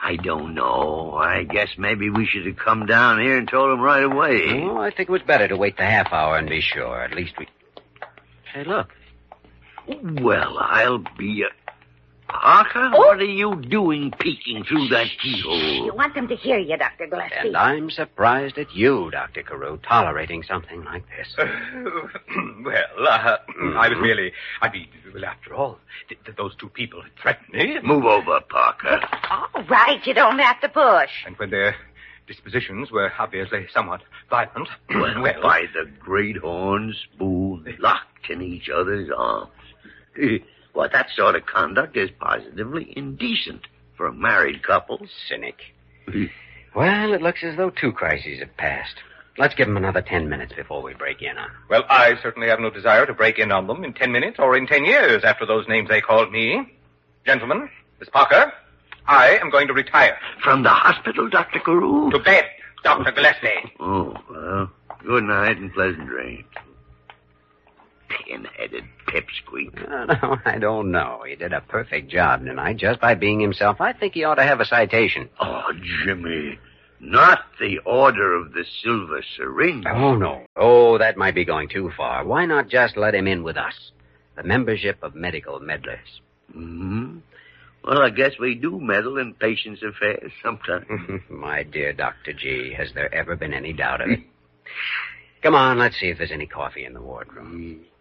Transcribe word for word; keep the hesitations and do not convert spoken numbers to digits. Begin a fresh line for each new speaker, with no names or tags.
I don't know. I guess maybe we should have come down here and told him right away.
Oh, I think it was better to wait the half hour and be sure. At least we... Hey, look.
Well, I'll be a... Parker, oh. What are you doing peeking through that keyhole?
You want them to hear you, Doctor Gillespie.
And I'm surprised at you, Doctor Carew, tolerating something like this.
Uh, well, uh, mm-hmm. I was merely... I mean, well, after all, th- th- those two people had threatened me.
Move over, Parker.
All right, you don't have to push.
And when their dispositions were obviously somewhat violent...
Well, well by the great horn spoon, locked in each other's arms. Well, that sort of conduct is positively indecent for a married couple.
Cynic. Well, it looks as though two crises have passed. Let's give them another ten minutes before we break in on them.
Well, I certainly have no desire to break in on them in ten minutes or in ten years after those names they called me. Gentlemen, Miss Parker, I am going to retire.
From the hospital, Doctor Carew?
To bed, Doctor Gillespie.
Oh, well, good night and pleasant dreams. Pin-headed pipsqueak.
No, no, I don't know. He did a perfect job tonight just by being himself. I think he ought to have a citation.
Oh, Jimmy, not the Order of the Silver Syringe.
Oh, no. Oh, that might be going too far. Why not just let him in with us? The membership of medical meddlers.
Mm-hmm. Well, I guess we do meddle in patients' affairs sometimes.
My dear Doctor G, has there ever been any doubt of it? Come on, let's see if there's any coffee in the wardroom.